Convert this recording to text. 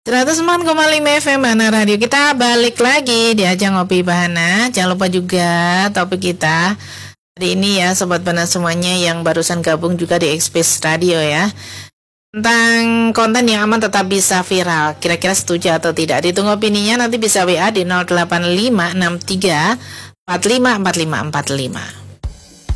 104,5 FM Bahana Radio. Kita balik lagi di ajang Ngopi Bahana. Jangan lupa juga topik kita hari ini ya Sobat Bahana semuanya yang barusan gabung juga di Express Radio ya, tentang konten yang aman tetap bisa viral. Kira-kira setuju atau tidak? Ditunggu opininya, nanti bisa WA di 08563 454545.